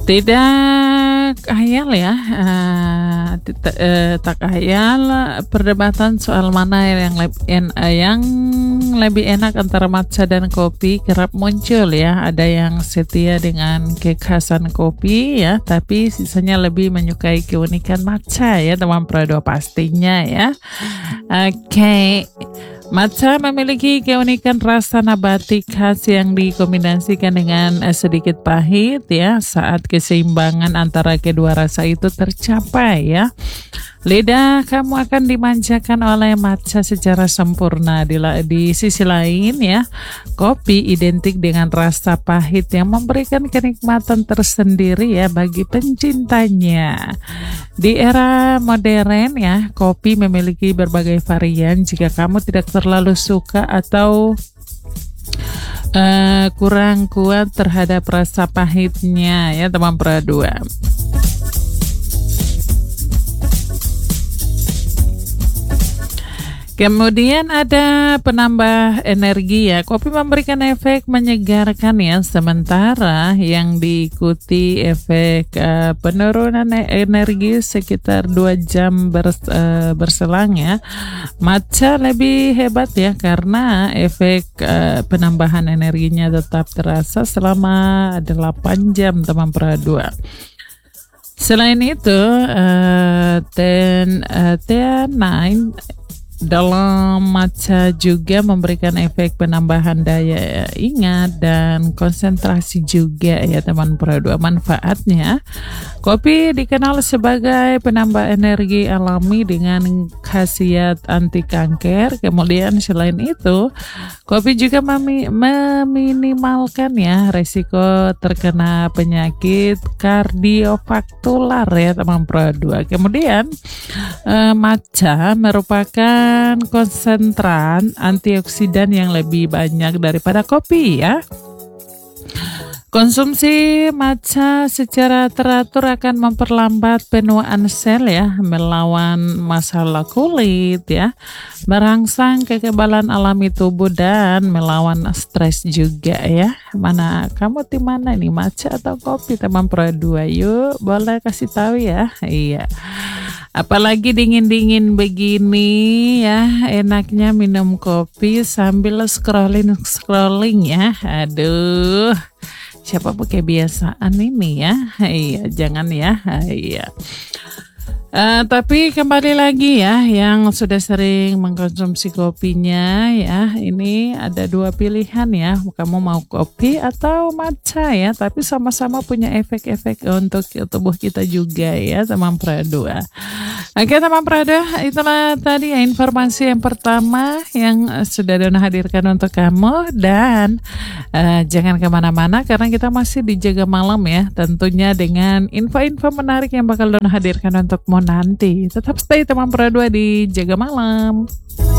Tidak hayal ya, tak hayal perdebatan soal mana yang lebih enak antara matcha dan kopi kerap muncul ya. Ada yang setia dengan kekhasan kopi ya, tapi sisanya lebih menyukai keunikan matcha ya teman Prado pastinya ya. Oke. Matcha memiliki keunikan rasa nabati khas yang dikombinasikan dengan sedikit pahit ya. Saat keseimbangan antara kedua rasa itu tercapai ya, lidah kamu akan dimanjakan oleh matcha secara sempurna. Di sisi lain ya, kopi identik dengan rasa pahit yang memberikan kenikmatan tersendiri ya bagi pencintanya. Di era modern ya, kopi memiliki berbagai varian. Jika kamu tidak terlalu suka atau kurang kuat terhadap rasa pahitnya ya teman Pradua. Kemudian ada penambah energi ya. Kopi memberikan efek menyegarkan ya, sementara yang diikuti efek penurunan energi sekitar 2 jam berselang ya. Matcha lebih hebat ya karena efek penambahan energinya tetap terasa selama 8 jam teman Pradua. Selain itu, T9 dalam matcha juga memberikan efek penambahan daya ingat dan konsentrasi juga ya teman Pradua. Manfaatnya, kopi dikenal sebagai penambah energi alami dengan khasiat anti kanker. Kemudian selain itu, kopi juga meminimalkan ya resiko terkena penyakit kardiovaskular ya teman Pradua. Kemudian matcha merupakan konsentran antioksidan yang lebih banyak daripada kopi ya. Konsumsi matcha secara teratur akan memperlambat penuaan sel ya, melawan masalah kulit ya, merangsang kekebalan alami tubuh dan melawan stres juga ya. Mana kamu tim mana nih, matcha atau kopi teman Pradua? Yuk boleh kasih tahu ya. Iya. Apalagi dingin-dingin begini ya, enaknya minum kopi sambil scrolling ya. Aduh, siapa pakai kebiasaan ini ya? Iya, jangan ya. Iya. Tapi kembali lagi ya, yang sudah sering mengkonsumsi kopinya ya, ini ada 2 pilihan ya, kamu mau kopi atau matcha ya, tapi sama-sama punya efek-efek untuk tubuh kita juga ya teman Pradua. Oke teman Pradua, itulah tadi ya informasi yang pertama yang sudah Dona hadirkan untuk kamu. Dan jangan kemana-mana karena kita masih di Jaga Malam ya, tentunya dengan info-info menarik yang bakal Dona hadirkan untukmu nanti. Tetap stay teman Pradua di Jaga Malam.